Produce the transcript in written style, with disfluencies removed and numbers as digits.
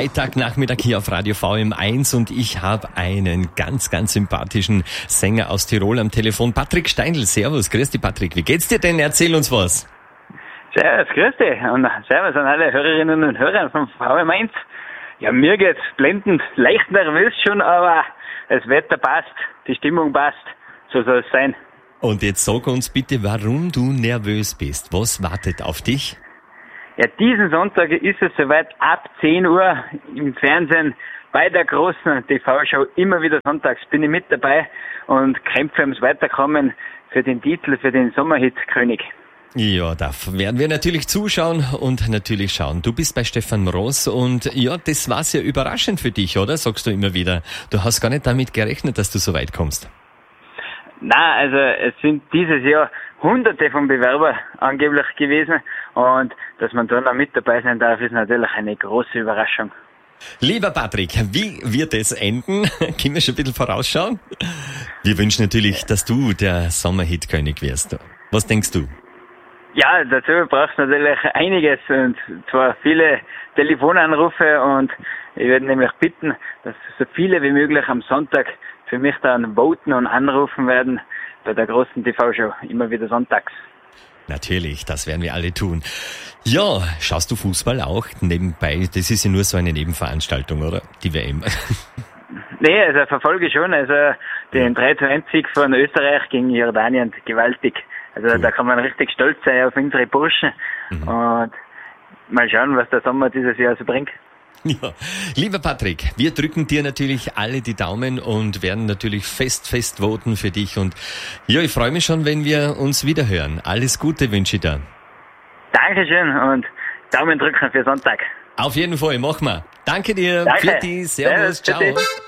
Freitagnachmittag hier auf Radio VM1 und ich habe einen ganz, ganz sympathischen Sänger aus Tirol am Telefon. Patrick Steindl, servus, grüß dich Patrick. Wie geht's dir denn? Erzähl uns was. Servus, grüß dich und servus an alle Hörerinnen und Hörer von VM1. Ja, mir geht's blendend, leicht nervös schon, aber das Wetter passt, die Stimmung passt, so soll es sein. Und jetzt sag uns bitte, warum du nervös bist. Was wartet auf dich? Ja, diesen Sonntag ist es soweit, ab 10 Uhr im Fernsehen bei der großen TV-Show, immer wieder sonntags bin ich mit dabei und kämpfe ums Weiterkommen für den Titel, für den Sommerhit-König. Ja, da werden wir natürlich zuschauen und natürlich schauen. Du bist bei Stefan Ross und ja, das war's ja überraschend für dich, oder? Sagst du immer wieder. Du hast gar nicht damit gerechnet, dass du so weit kommst. Na, also es sind dieses Jahr Hunderte von Bewerbern angeblich gewesen und dass man da noch mit dabei sein darf, ist natürlich eine große Überraschung. Lieber Patrick, wie wird es enden? Können wir schon ein bisschen vorausschauen? Wir wünschen natürlich, dass du der Sommerhit-König wirst. Was denkst du? Ja, dazu brauchst du natürlich einiges und zwar viele Telefonanrufe und ich werde nämlich bitten, dass so viele wie möglich am Sonntag für mich dann voten und anrufen werden bei der großen TV-Show, immer wieder sonntags. Natürlich, das werden wir alle tun. Ja, schaust du Fußball auch nebenbei? Das ist ja nur so eine Nebenveranstaltung, oder? Die WM. Nee, also verfolge ich schon, also den 3:1-Sieg von Österreich gegen Jordanien, gewaltig. Also cool. Da kann man richtig stolz sein auf unsere Burschen und mal schauen, was der Sommer dieses Jahr so bringt. Ja, lieber Patrick, wir drücken dir natürlich alle die Daumen und werden natürlich fest voten für dich. Und ja, ich freue mich schon, wenn wir uns wieder hören. Alles Gute wünsche ich dir. Dankeschön und Daumen drücken für Sonntag. Auf jeden Fall, machen wir. Danke dir. Danke. Servus, ciao.